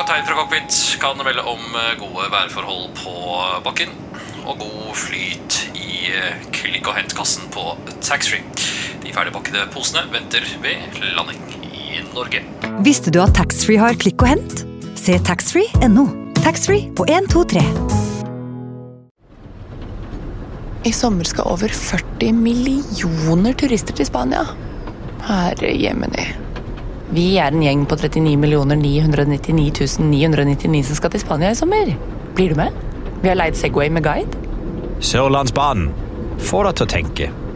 kaptein fra cockpit kan melde om gode værforhold på bakken og god flyt i klikk- og hentkassen på taxfree. De ferdigpakkede posene venter ved landing i Norge. Visste du at taxfree har klikk og hent? Se taxfree.no. Taxfree på 1, 2, 3. I sommer skal over 40 millioner turister til Spania. Herre jemini. Vi en gjeng på 39 999 som skal til Spania i sommer. Blir du med? Vi har leid Segway med guide. Sørlandsbanen. Få deg til å tenke.